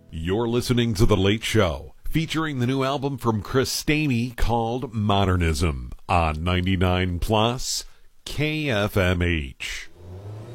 You're listening to The Late Show, featuring the new album from Chris Stamey called Modernism on 99 Plus KFMH.